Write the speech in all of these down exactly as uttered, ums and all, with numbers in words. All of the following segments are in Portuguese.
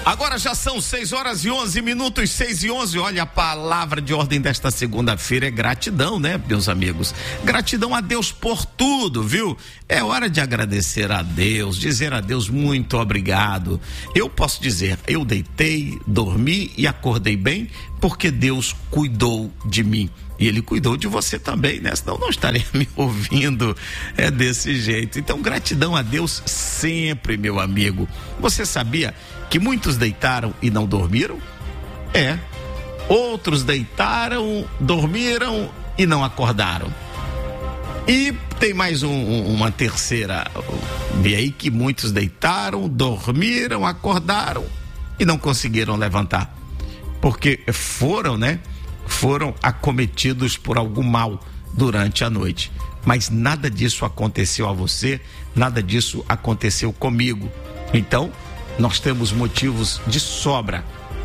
Agora já são seis horas e onze minutos, seis e onze. Olha, a palavra de ordem desta segunda-feira é gratidão, né, meus amigos? Gratidão a Deus por tudo, viu? É hora de agradecer a Deus, dizer a Deus muito obrigado. Eu posso dizer, eu deitei, dormi e acordei bem porque Deus cuidou de mim. E Ele cuidou de você também, né? Senão não estaria me ouvindo é desse jeito. Então, gratidão a Deus sempre, meu amigo. Você sabia que muitos deitaram e não dormiram? É. Outros deitaram, dormiram e não acordaram. E tem mais um, uma terceira via aí, que muitos deitaram, dormiram, acordaram e não conseguiram levantar. Porque foram, né? Foram acometidos por algum mal durante a noite. Mas nada disso aconteceu a você, nada disso aconteceu comigo. Então, nós temos motivos de sobra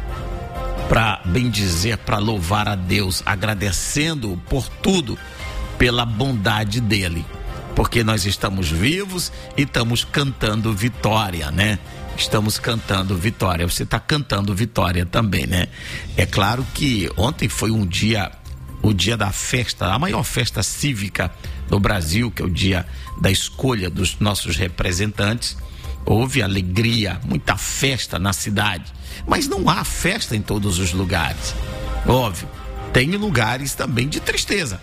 para bendizer, para louvar a Deus, agradecendo por tudo, pela bondade dele. Porque nós estamos vivos e estamos cantando vitória, né? Estamos cantando vitória. Você está cantando vitória também, né? É claro que ontem foi um dia, o dia da festa, a maior festa cívica do Brasil, que é o dia da escolha dos nossos representantes. Houve alegria, muita festa na cidade, mas não há festa em todos os lugares. Óbvio, tem lugares também de tristeza,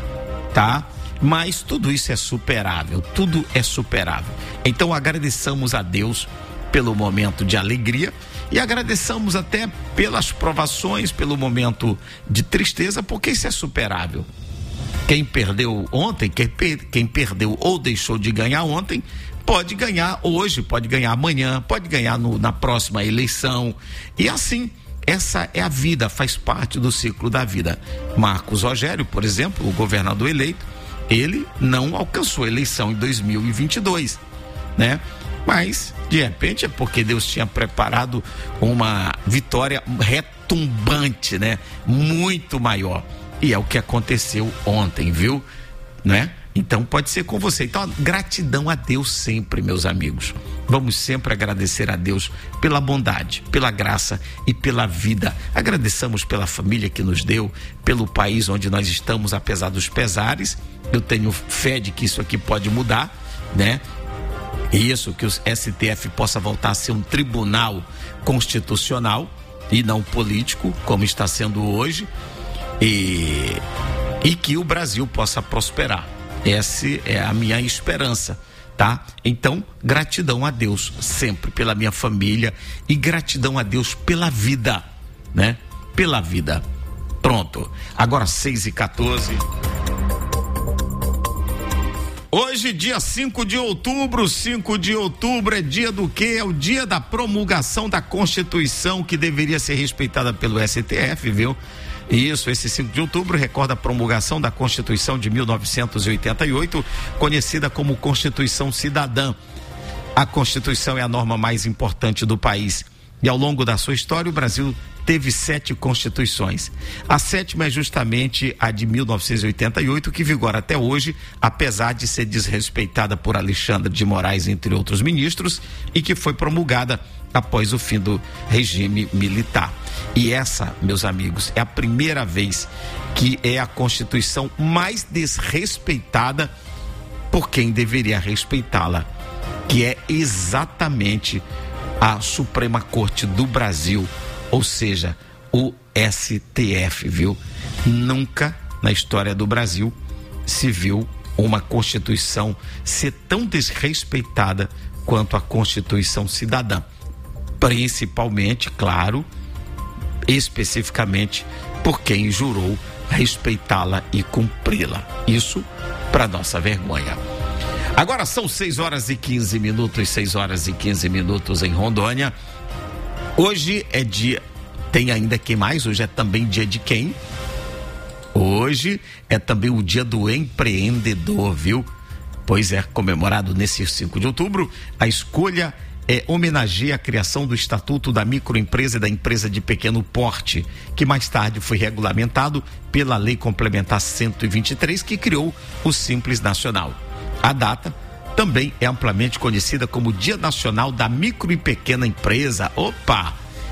tá? Mas tudo isso é superável, tudo é superável. Então agradeçamos a Deus pelo momento de alegria e agradeçamos até pelas provações, pelo momento de tristeza, porque isso é superável. Quem perdeu ontem, quem, per- quem perdeu ou deixou de ganhar ontem, pode ganhar hoje, pode ganhar amanhã, pode ganhar no, na próxima eleição. E assim, essa é a vida, faz parte do ciclo da vida. Marcos Rogério, por exemplo, o governador eleito, ele não alcançou a eleição em dois mil e vinte e dois, né? Mas, de repente, é porque Deus tinha preparado uma vitória retumbante, né? Muito maior. E é o que aconteceu ontem, viu? Né? Então pode ser com você. Então, gratidão a Deus sempre, meus amigos. Vamos sempre agradecer a Deus pela bondade, pela graça e pela vida. Agradeçamos pela família que nos deu, pelo país onde nós estamos, apesar dos pesares. Eu tenho fé de que isso aqui pode mudar, né? E isso, que o S T F possa voltar a ser um tribunal constitucional e não político, como está sendo hoje, e, e que o Brasil possa prosperar. Essa é a minha esperança, tá? Então, gratidão a Deus sempre pela minha família e gratidão a Deus pela vida, né? Pela vida. Pronto. Agora seis e quatorze. Hoje, dia cinco de outubro, cinco de outubro é dia do quê? É o dia da promulgação da Constituição, que deveria ser respeitada pelo S T F, viu? Isso, esse cinco de outubro recorda a promulgação da Constituição de mil novecentos e oitenta e oito, conhecida como Constituição Cidadã. A Constituição é a norma mais importante do país e ao longo da sua história o Brasil teve sete constituições. A sétima é justamente a de mil novecentos e oitenta e oito, que vigora até hoje, apesar de ser desrespeitada por Alexandre de Moraes, entre outros ministros, e que foi promulgada após o fim do regime militar. E essa, meus amigos, é a primeira vez que é a Constituição mais desrespeitada por quem deveria respeitá-la, que é exatamente a Suprema Corte do Brasil, ou seja, o S T F, viu? Nunca na história do Brasil se viu uma Constituição ser tão desrespeitada quanto a Constituição Cidadã. Principalmente, claro, especificamente por quem jurou respeitá-la e cumpri-la. Isso para nossa vergonha. Agora são seis horas e quinze minutos, seis horas e quinze minutos em Rondônia. Hoje é dia, tem ainda quem mais? Hoje é também dia de quem? Hoje é também o dia do empreendedor, viu? Pois é, comemorado nesse cinco de outubro, a escolha é homenageia a criação do Estatuto da Microempresa e da Empresa de Pequeno Porte, que mais tarde foi regulamentado pela Lei Complementar cento e vinte e três, que criou o Simples Nacional. A data também é amplamente conhecida como Dia Nacional da Micro e Pequena Empresa. Opa!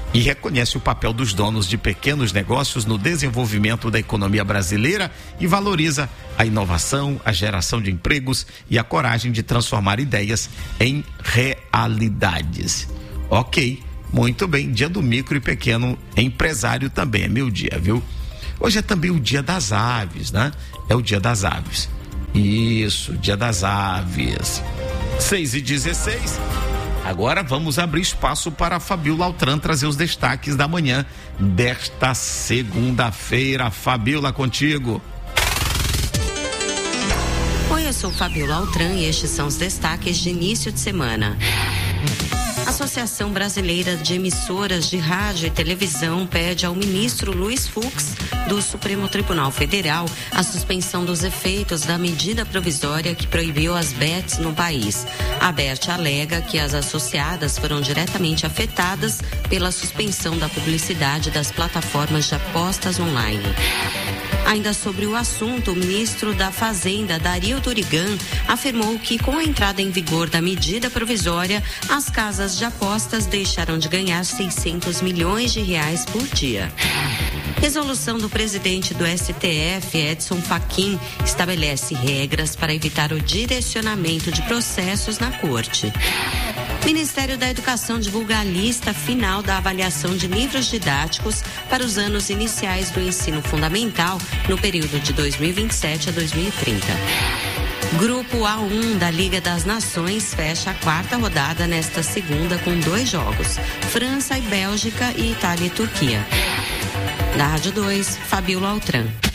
e reconhece o papel dos donos de pequenos negócios no desenvolvimento da economia brasileira e valoriza a inovação, a geração de empregos e a coragem de transformar ideias em realidades. Ok, muito bem, dia do micro e pequeno empresário também é meu dia, viu? Hoje é também o dia das aves, né? É o dia das aves. Isso, dia das aves. seis e dezesseis. Agora vamos abrir espaço para a Fabiola Altran trazer os destaques da manhã desta segunda-feira. Fabiola, contigo. Oi, eu sou Fabiola Altran e estes são os destaques de início de semana. A Associação Brasileira de Emissoras de Rádio e Televisão pede ao ministro Luiz Fux, do Supremo Tribunal Federal, a suspensão dos efeitos da medida provisória que proibiu as bets no país. A B E R T alega que as associadas foram diretamente afetadas pela suspensão da publicidade das plataformas de apostas online. Ainda sobre o assunto, o ministro da Fazenda, Dario Durigan, afirmou que com a entrada em vigor da medida provisória, as casas de apostas deixarão de ganhar seiscentos milhões de reais por dia. Resolução do presidente do S T F, Edson Fachin, estabelece regras para evitar o direcionamento de processos na corte. Ministério da Educação divulga a lista final da avaliação de livros didáticos para os anos iniciais do ensino fundamental no período de dois mil e vinte e sete a dois mil e trinta. Grupo A um da Liga das Nações fecha a quarta rodada nesta segunda com dois jogos: França e Bélgica e Itália e Turquia. Da Rádio dois, Fabiola Altran.